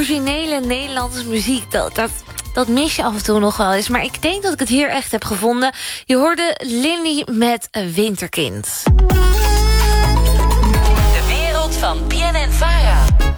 originele Nederlandse muziek, dat mis je af en toe nog wel eens. Maar ik denk dat ik het hier echt heb gevonden. Je hoorde Lindy met Winterkind. De wereld van BNN-Vara.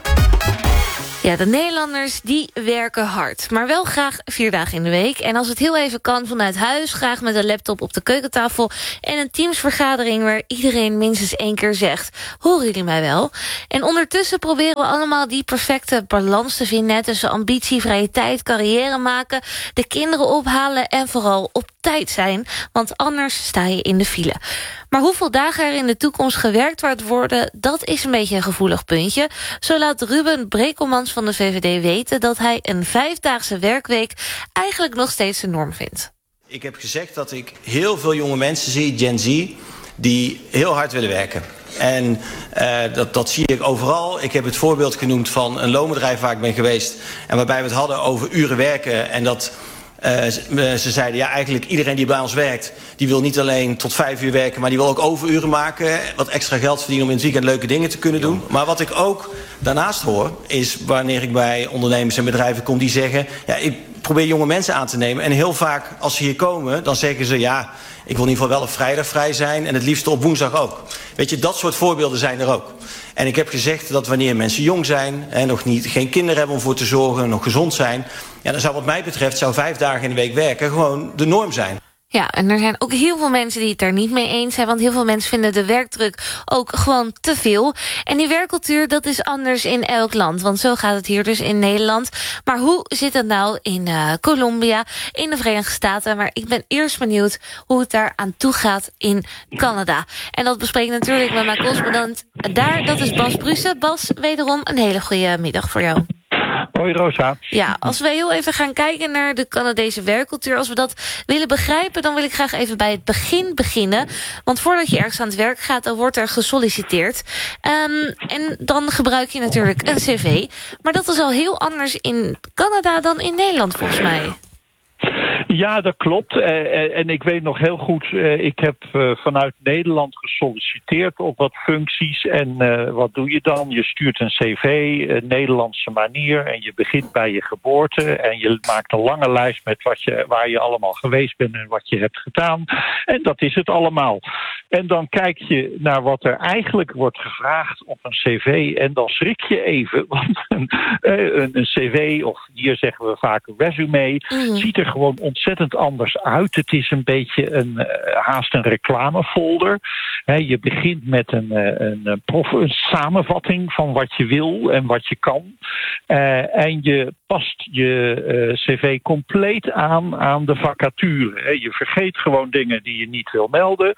Ja, de Nederlanders die werken hard, maar wel graag 4 dagen in de week. En als het heel even kan vanuit huis, graag met een laptop op de keukentafel en een teamsvergadering waar iedereen minstens 1 keer zegt: horen jullie mij wel? En ondertussen proberen we allemaal die perfecte balans te vinden tussen ambitie, vrije tijd, carrière maken, de kinderen ophalen en vooral op tijd zijn, want anders sta je in de file. Maar hoeveel dagen er in de toekomst gewerkt wordt worden, dat is een beetje een gevoelig puntje. Zo laat Ruben Brekelmans van de VVD weten dat hij een 5-daagse werkweek eigenlijk nog steeds de norm vindt. Ik heb gezegd dat ik heel veel jonge mensen zie, Gen Z, die heel hard willen werken. En dat zie ik overal. Ik heb het voorbeeld genoemd van een loonbedrijf waar ik ben geweest en waarbij we het hadden over uren werken en dat ze zeiden, ja, eigenlijk iedereen die bij ons werkt, die wil niet alleen tot 5 uur werken, maar die wil ook overuren maken, wat extra geld verdienen om in het weekend leuke dingen te kunnen doen. Maar wat ik ook daarnaast hoor, is wanneer ik bij ondernemers en bedrijven kom die zeggen, ja, ik probeer jonge mensen aan te nemen. En heel vaak als ze hier komen, dan zeggen ze, ja, ik wil in ieder geval wel op vrijdag vrij zijn en het liefst op woensdag ook. Weet je, dat soort voorbeelden zijn er ook. En ik heb gezegd dat wanneer mensen jong zijn en nog geen kinderen hebben om voor te zorgen, nog gezond zijn, ja, dan zou wat mij betreft 5 dagen in de week werken gewoon de norm zijn. Ja, en er zijn ook heel veel mensen die het daar niet mee eens zijn, want heel veel mensen vinden de werkdruk ook gewoon te veel. En die werkcultuur, dat is anders in elk land, want zo gaat het hier dus in Nederland. Maar hoe zit het nou in Colombia, in de Verenigde Staten? Maar ik ben eerst benieuwd hoe het daar aan toe gaat in Canada. En dat bespreek ik natuurlijk met mijn correspondent daar, dat is Bas Brussen. Bas, wederom een hele goede middag voor jou. Hoi Rosa. Ja, als we heel even gaan kijken naar de Canadese werkcultuur, als we dat willen begrijpen, dan wil ik graag even bij het begin beginnen. Want voordat je ergens aan het werk gaat, dan wordt er gesolliciteerd. En dan gebruik je natuurlijk een cv. Maar dat is al heel anders in Canada dan in Nederland, volgens mij. Ja, dat klopt. En ik weet nog heel goed, ik heb vanuit Nederland gesolliciteerd op wat functies. En wat doe je dan? Je stuurt een cv, Nederlandse manier. En je begint bij je geboorte. En je maakt een lange lijst met waar je allemaal geweest bent en wat je hebt gedaan. En dat is het allemaal. En dan kijk je naar wat er eigenlijk wordt gevraagd op een cv. En dan schrik je even. Want een cv, of hier zeggen we vaak een resume, ziet er gewoon ontzettend anders uit. Het is een beetje haast een reclamefolder. Je begint met een samenvatting van wat je wil en wat je kan. En je past je cv compleet aan de vacature. Je vergeet gewoon dingen die je niet wil melden.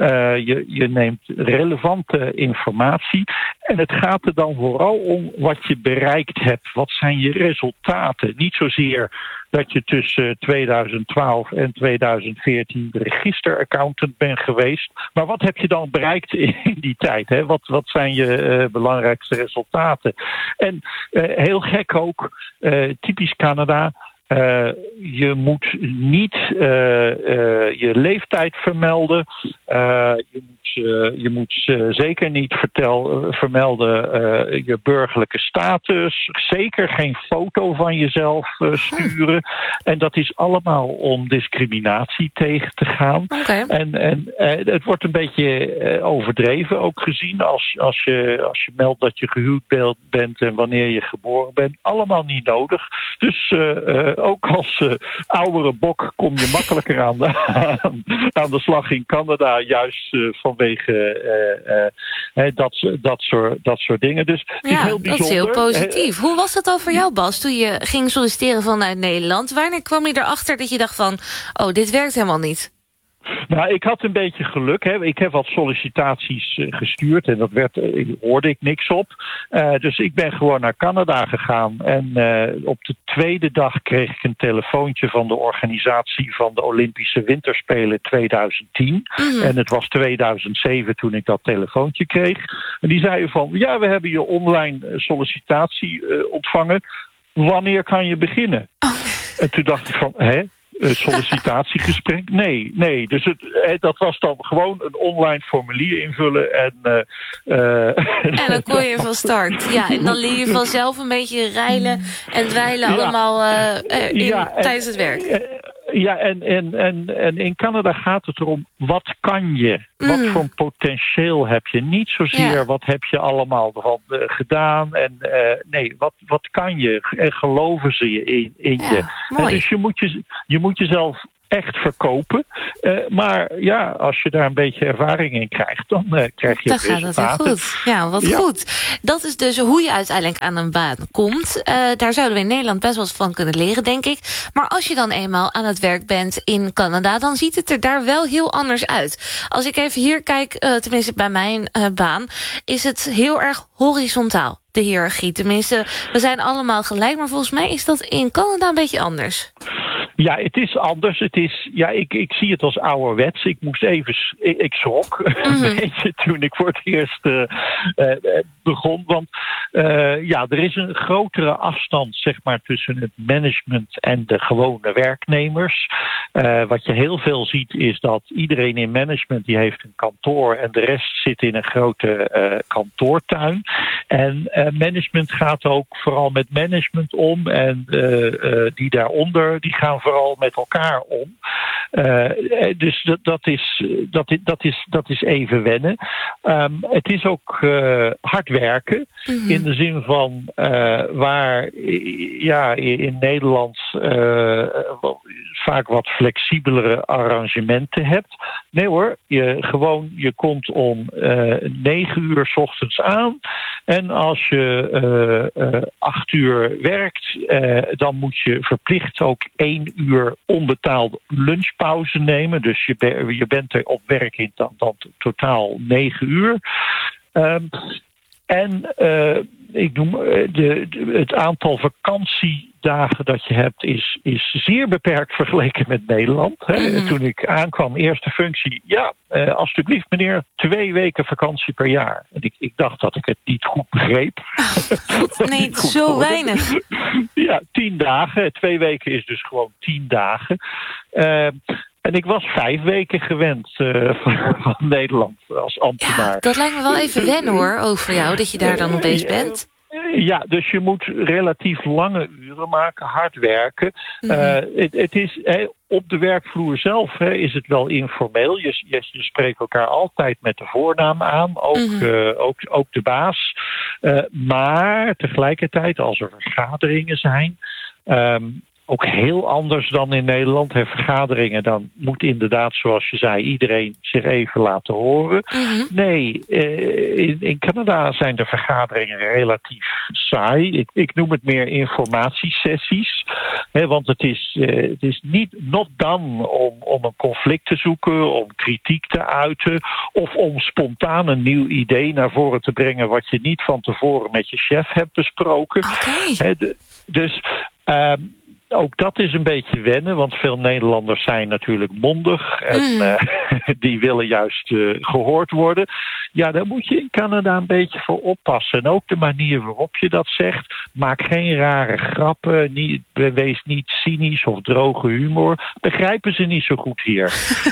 Je neemt relevante informatie. En het gaat er dan vooral om wat je bereikt hebt. Wat zijn je resultaten? Niet zozeer dat je tussen 2012 en 2014 de registeraccountant bent geweest. Maar wat heb je dan bereikt in die tijd? Hè? Wat zijn je belangrijkste resultaten? En heel gek ook, typisch Canada, je moet niet je leeftijd vermelden. Je moet zeker niet vermelden je burgerlijke status. Zeker geen foto van jezelf sturen. En dat is allemaal om discriminatie tegen te gaan. Okay. En het wordt een beetje overdreven ook gezien als je meldt dat je gehuwd bent en wanneer je geboren bent. Allemaal niet nodig. Dus ook als oudere bok kom je makkelijker aan de slag in Canada, juist vanwege dat soort dingen. Dus het is heel bijzonder. Dat is heel positief. Hoe was dat al voor jou, Bas, toen je ging solliciteren vanuit Nederland? Wanneer kwam je erachter dat je dacht van, oh, dit werkt helemaal niet? Nou, ik had een beetje geluk. Hè. Ik heb wat sollicitaties gestuurd en hoorde ik niks op. Dus ik ben gewoon naar Canada gegaan. En op de tweede dag kreeg ik een telefoontje van de organisatie van de Olympische Winterspelen 2010. En het was 2007 toen ik dat telefoontje kreeg. En die zeiden van, ja, we hebben je online sollicitatie ontvangen. Wanneer kan je beginnen? En toen dacht ik van, sollicitatiegesprek? Nee. Dus dat was dan gewoon een online formulier invullen en dan kon je van start. Ja, en dan leer je vanzelf een beetje reilen en dweilen allemaal tijdens het werk. Ja, en in Canada gaat het erom, wat kan je? Wat voor potentieel heb je? Niet zozeer wat heb je allemaal van gedaan. En nee, wat kan je? En geloven ze je in je? Dus je moet jezelf echt verkopen. Maar ja, als je daar een beetje ervaring in krijgt, dan krijg je dan gaat het heel goed. Ja, wat goed. Dat is dus hoe je uiteindelijk aan een baan komt. Daar zouden we in Nederland best wel wat van kunnen leren, denk ik. Maar als je dan eenmaal aan het werk bent in Canada, dan ziet het er daar wel heel anders uit. Als ik even hier kijk, tenminste bij mijn baan, is het heel erg horizontaal, de hiërarchie. Tenminste, we zijn allemaal gelijk, maar volgens mij is dat in Canada een beetje anders. Ja, het is anders. Ik zie het als ouderwets. Ik schrok een beetje toen ik voor het eerst begon. Want er is een grotere afstand, zeg maar, tussen het management en de gewone werknemers. Wat je heel veel ziet is dat iedereen in management die heeft een kantoor en de rest zit in een grote kantoortuin. En management gaat ook vooral met management om en die daaronder die gaan vooral met elkaar om. Dus dat is even wennen. Het is ook hard werken. In de zin van waar in Nederland vaak wat flexibelere arrangementen hebt. Nee hoor, je komt om 9 uur 's ochtends aan. En als je 8 uur werkt, dan moet je verplicht ook 1 uur onbetaalde lunchpauze nemen. Dus je bent er op werk in dan totaal 9 uur. Ik noem het aantal vakantiedagen dat je hebt is zeer beperkt vergeleken met Nederland. Toen ik aankwam, eerste functie, alsjeblieft meneer, 2 weken vakantie per jaar. En ik dacht dat ik het niet goed begreep. Nee, zo weinig. Ja, 10 dagen. 2 weken is dus gewoon 10 dagen. En ik was 5 weken gewend van Nederland als ambtenaar. Ja, dat lijkt me wel even wennen hoor, ook voor jou, dat je daar dan opeens bent. Ja, dus je moet relatief lange uren maken, hard werken. Het is op de werkvloer zelf is het wel informeel. Je spreekt elkaar altijd met de voornaam aan, ook de baas. Maar tegelijkertijd, als er vergaderingen zijn, ook heel anders dan in Nederland. Vergaderingen, dan moet inderdaad, zoals je zei, iedereen zich even laten horen. Nee, in Canada zijn de vergaderingen relatief saai. Ik noem het meer informatiesessies. Want het is niet not done om een conflict te zoeken, om kritiek te uiten, of om spontaan een nieuw idee naar voren te brengen wat je niet van tevoren met je chef hebt besproken. Dus ook dat is een beetje wennen, want veel Nederlanders zijn natuurlijk mondig en die willen juist gehoord worden. Ja, daar moet je in Canada een beetje voor oppassen. En ook de manier waarop je dat zegt. Maak geen rare grappen, wees niet cynisch of droge humor. Begrijpen ze niet zo goed hier.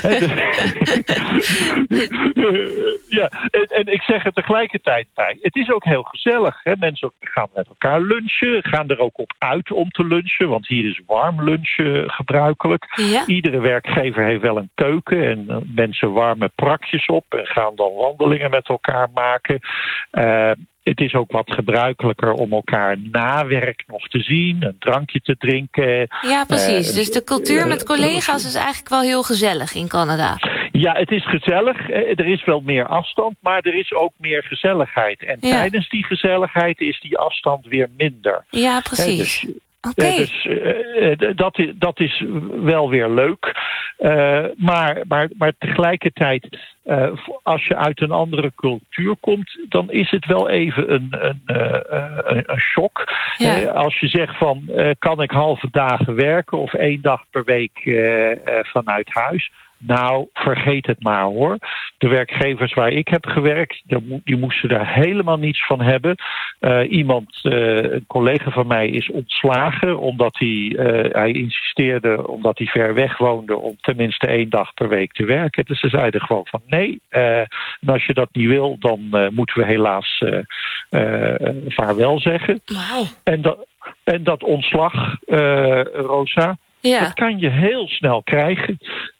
Ja, en ik zeg er tegelijkertijd bij. Het is ook heel gezellig. Mensen gaan met elkaar lunchen, gaan er ook op uit om te lunchen, want hier is warm lunchen gebruikelijk. Ja. Iedere werkgever heeft wel een keuken en mensen warmen prakjes op en gaan dan wandelingen met elkaar maken. Het is ook wat gebruikelijker om elkaar na werk nog te zien, een drankje te drinken. Ja, precies. Dus de cultuur met collega's is eigenlijk wel heel gezellig in Canada. Ja, het is gezellig. Er is wel meer afstand, maar er is ook meer gezelligheid. En tijdens die gezelligheid is die afstand weer minder. Ja, precies. Dus dat is wel weer leuk. Maar tegelijkertijd, als je uit een andere cultuur komt, dan is het wel even een shock. Ja. Als je zegt van, kan ik halve dagen werken of 1 dag per week vanuit huis? Nou, vergeet het maar hoor. De werkgevers waar ik heb gewerkt, die moesten daar helemaal niets van hebben. Een collega van mij is ontslagen omdat hij insisteerde, omdat hij ver weg woonde, om tenminste 1 dag per week te werken. Dus ze zeiden gewoon van nee. En als je dat niet wil, dan moeten we helaas vaarwel zeggen. Wauw. En dat ontslag, Rosa, dat kan je heel snel krijgen.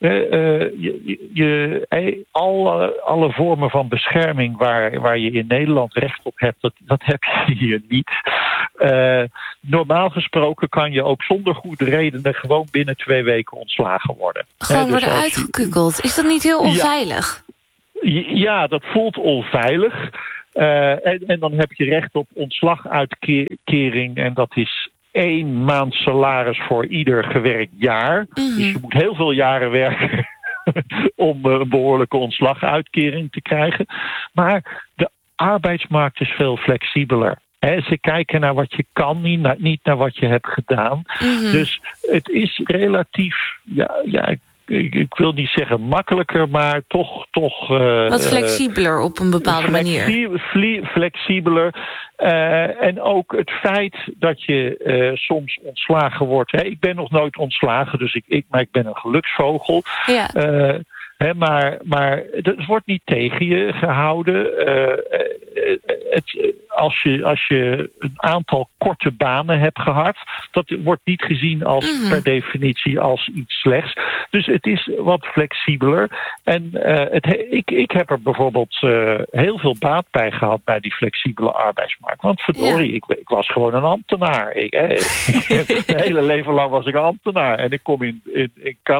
Alle vormen van bescherming waar je in Nederland recht op hebt, dat heb je hier niet. Normaal gesproken kan je ook zonder goede redenen gewoon binnen 2 weken ontslagen worden. Gewoon worden uitgekukeld. Is dat niet heel onveilig? Ja, dat voelt onveilig. En dan heb je recht op ontslaguitkering en dat is 1 maand salaris voor ieder gewerkt jaar. Mm-hmm. Dus je moet heel veel jaren werken om een behoorlijke ontslaguitkering te krijgen. Maar de arbeidsmarkt is veel flexibeler. Ze kijken naar wat je kan, niet naar wat je hebt gedaan. Mm-hmm. Dus het is relatief, ik wil niet zeggen makkelijker, maar toch wat flexibeler op een bepaalde manier. Flexibeler. En ook het feit dat je soms ontslagen wordt. Ik ben nog nooit ontslagen, dus maar ik ben een geluksvogel. Ja. Maar het wordt niet tegen je gehouden. Als je een aantal korte banen hebt gehad, dat wordt niet gezien als per definitie als iets slechts. Dus het is wat flexibeler. En ik heb er bijvoorbeeld heel veel baat bij gehad bij die flexibele arbeidsmarkt. Want verdorie, ik was gewoon een ambtenaar. Mijn hele leven lang was ik ambtenaar. En ik kom in